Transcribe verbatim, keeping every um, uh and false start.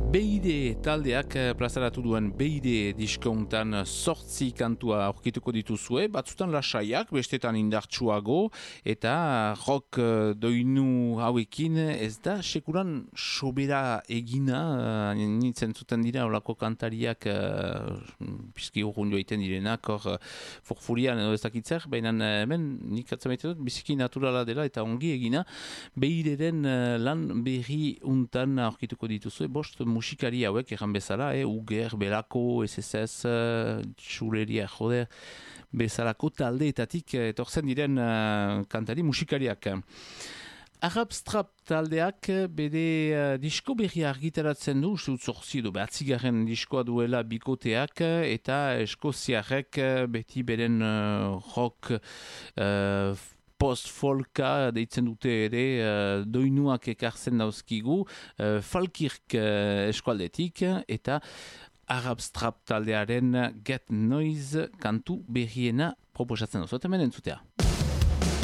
B I D taldeak plazaratu duen B I D diskountan sortzi kantua aurkituko dituzue, batzutan lasaiak, bestetan indartsuago, eta rock doinu hauekin ez da sekuran sobera egina, nintzen zuten dira olako kantariak pizki urrun joaiten direnak, hor furfurian edo ez dakitzer, baina hemen nik atzamaiten dut, biziki naturala dela eta ongi egina, B I D-den lan berri untan aurkituko dituzue, bost musikari hauek egan bezala, eh? Uger, Belako, S S S, uh, Txuleria, joder, bezalako taldeetatik etortzen diren uh, kantari musikariak. Arab Strap taldeak bede uh, disko berri argitaratzen du, uste dut zorzi edo behatzigarren diskoa duela bikoteak, eta eskoziarrek beti beren uh, rock uh, post-folka deitzen dute ere uh, doinuak ekartzen dauzkigu uh, Falkirk uh, eskualdetik eta Arab Strap taldearen Get Noise kantu berriena proposatzen dut. Hemen entzutea.